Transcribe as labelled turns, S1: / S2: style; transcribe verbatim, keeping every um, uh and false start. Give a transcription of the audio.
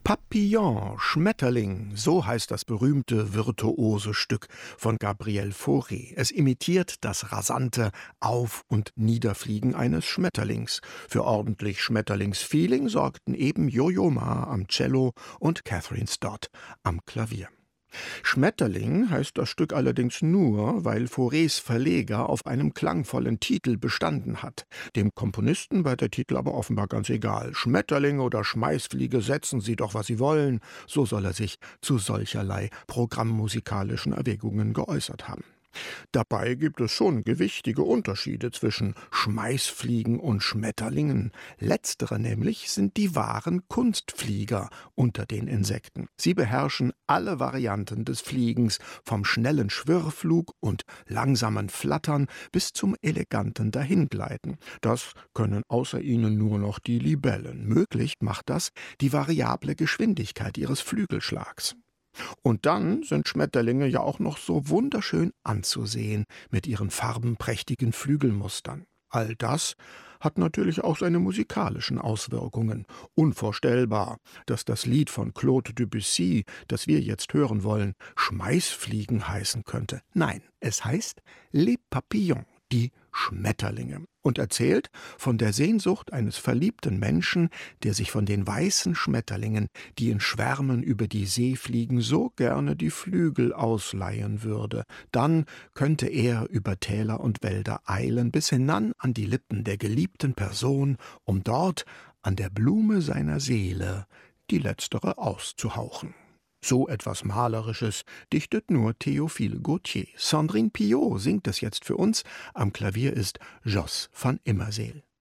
S1: Papillon, Schmetterling, so heißt das berühmte virtuose Stück von Gabriel Fauré. Es imitiert das rasante Auf- und Niederfliegen eines Schmetterlings. Für ordentlich Schmetterlingsfeeling sorgten eben Yo-Yo Ma am Cello und Catherine Stott am Klavier. Schmetterling heißt das Stück allerdings nur, weil Faurés Verleger auf einem klangvollen Titel bestanden hat. Dem Komponisten war der Titel aber offenbar ganz egal. Schmetterling oder Schmeißfliege, setzen Sie doch, was Sie wollen. So soll er sich zu solcherlei programmmusikalischen Erwägungen geäußert haben. Dabei gibt es schon gewichtige Unterschiede zwischen Schmeißfliegen und Schmetterlingen. Letztere nämlich sind die wahren Kunstflieger unter den Insekten. Sie beherrschen alle Varianten des Fliegens, vom schnellen Schwirrflug und langsamen Flattern bis zum eleganten Dahingleiten. Das können außer ihnen nur noch die Libellen. Möglich macht das die variable Geschwindigkeit ihres Flügelschlags. Und dann sind Schmetterlinge ja auch noch so wunderschön anzusehen mit ihren farbenprächtigen Flügelmustern. All das hat natürlich auch seine musikalischen Auswirkungen. Unvorstellbar, dass das Lied von Claude Debussy, das wir jetzt hören wollen, Schmeißfliegen heißen könnte. Nein, es heißt Les Papillons, die Schmetterlinge, und erzählt von der Sehnsucht eines verliebten Menschen, der sich von den weißen Schmetterlingen, die in Schwärmen über die See fliegen, so gerne die Flügel ausleihen würde. Dann könnte er über Täler und Wälder eilen, bis hinan an die Lippen der geliebten Person, um dort an der Blume seiner Seele die letztere auszuhauchen. So etwas Malerisches dichtet nur Théophile Gautier. Sandrine Piot singt es jetzt für uns. Am Klavier ist Jos van Immerseel.